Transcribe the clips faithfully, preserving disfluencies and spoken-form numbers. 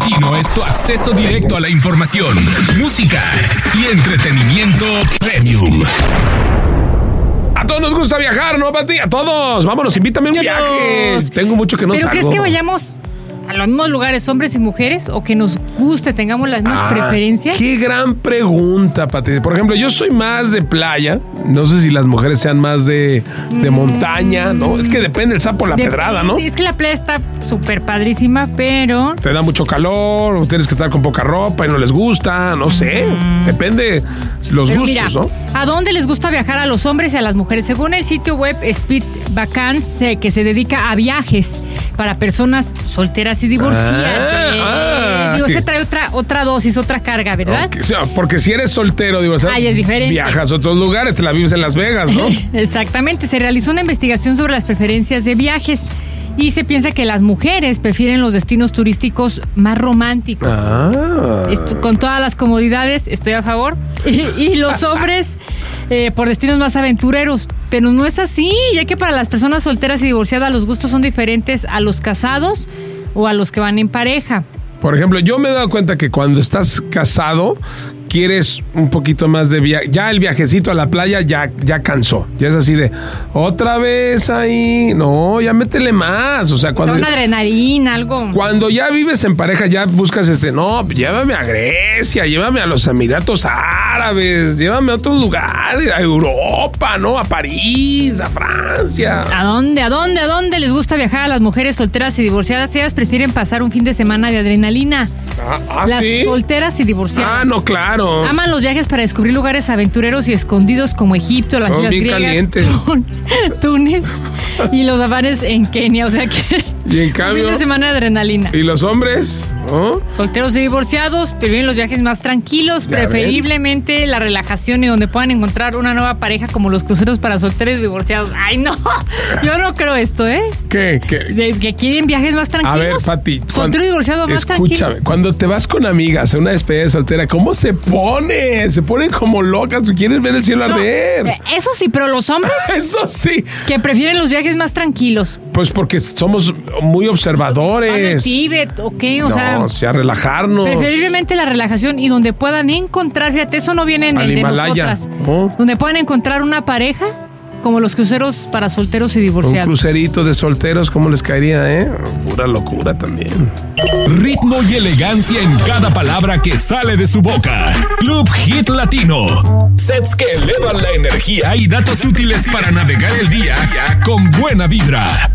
Latino es tu acceso directo a la información, música y entretenimiento premium. A todos nos gusta viajar, ¿no, Pati? A todos. Vámonos, invítame a un viaje. Tengo mucho que no ¿Pero salgo. crees que vayamos a los mismos lugares, hombres y mujeres, o que nos guste, tengamos las mismas Ah, preferencias? Qué gran pregunta, Pati. Por ejemplo, yo soy más de playa. No sé si las mujeres sean más de, de mm. montaña, ¿no? Es que depende el sapo la depende. pedrada, ¿no? Es que la playa está súper padrísima, pero... Te da mucho calor, o tienes que estar con poca ropa y no les gusta, no sé. Mm. Depende los pero gustos, mira, ¿no? ¿a dónde les gusta viajar a los hombres y a las mujeres? Según el sitio web Speed Vacance, que se dedica a viajes para personas solteras y divorciadas. Ah, digo, ¿qué? se trae otra, otra dosis, otra carga, ¿verdad? Okay, o sea, porque si eres soltero, digo, o sea, Ay, es diferente. Viajas a otros lugares, te la vives en Las Vegas, ¿no? Exactamente, se realizó una investigación sobre las preferencias de viajes y se piensa que las mujeres prefieren los destinos turísticos más románticos. Ah. Esto, con todas las comodidades, estoy a favor. Y, y los hombres eh, por destinos más aventureros. Pero no es así, ya que para las personas solteras y divorciadas los gustos son diferentes a los casados o a los que van en pareja. Por ejemplo, yo me he dado cuenta que cuando estás casado quieres un poquito más de viaje. Ya el viajecito a la playa ya, ya cansó. Ya es así de, otra vez ahí. No, ya métele más. O sea, cuando... O sea, una adrenalina, algo. Cuando ya vives en pareja, ya buscas este, no, llévame a Grecia, llévame a los Emiratos Árabes, llévame a otros lugares, a Europa, ¿no? A París, a Francia. ¿A dónde, a dónde, a dónde les gusta viajar a las mujeres solteras y divorciadas? Ellas prefieren pasar un fin de semana de adrenalina. Ah, ah, las ¿sí? solteras y divorciadas. Ah, no, claro. Aman los viajes para descubrir lugares aventureros y escondidos como Egipto, las Son islas bien griegas, calientes. Tun- Túnez y los safaris en Kenia. O sea que y en cambio, un fin de semana de adrenalina. ¿Y los hombres? ¿Oh? Solteros y divorciados prefieren los viajes más tranquilos, Ya preferiblemente ven. La relajación y donde puedan encontrar una nueva pareja, como los cruceros para solteros y divorciados. Ay, no, yo no creo esto, ¿eh? ¿Qué? ¿Qué? De, que quieren viajes más tranquilos. A ver, Pati. Soltero y divorciado más tranquilo. Escúchame, cuando te vas con amigas a una despedida de soltera, ¿cómo se ponen? Se ponen como locas, quieren ver el cielo No, arder. eh, eso sí, pero los hombres Eso sí. que prefieren los viajes más tranquilos. Pues porque somos muy observadores. ¿Van al Tíbet o qué? O no, sea, o sea, relajarnos. preferiblemente la relajación y donde puedan encontrar, fíjate, eso no viene en Al el de Himalaya. nosotras. Oh. Donde puedan encontrar una pareja, como los cruceros para solteros y Un divorciados. crucerito de solteros, ¿cómo les caería, eh? Pura locura también. Ritmo y elegancia en cada palabra que sale de su boca. Club Hit Latino. Sets que elevan la energía y datos útiles para navegar el día con buena vibra.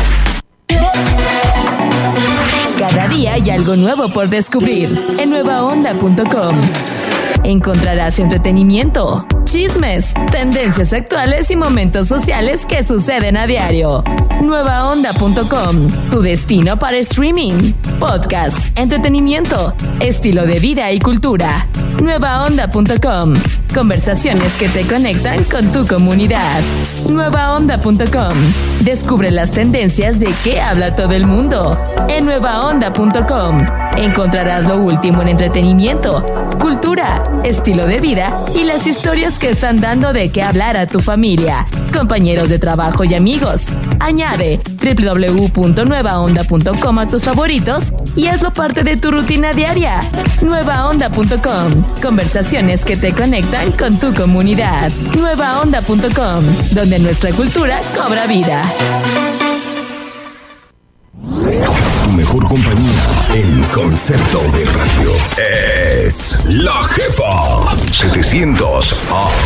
Cada día hay algo nuevo por descubrir en nueva onda punto com. Encontrarás entretenimiento, chismes, tendencias actuales y momentos sociales que suceden a diario. nueva onda punto com, tu destino para streaming, podcast, entretenimiento, estilo de vida y cultura. nueva onda punto com, conversaciones que te conectan con tu comunidad. nueva onda punto com, descubre las tendencias de qué habla todo el mundo. En nueva onda punto com encontrarás lo último en entretenimiento, cultura, estilo de vida y las historias que están dando de qué hablar a tu familia, compañeros de trabajo y amigos. Añade doble u doble u doble u punto nueva onda punto com a tus favoritos y hazlo parte de tu rutina diaria. nueva onda punto com, conversaciones que te conectan con tu comunidad. nueva onda punto com, donde nuestra cultura cobra vida. Tu mejor compañía en concepto de radio es La Jefa setecientos A.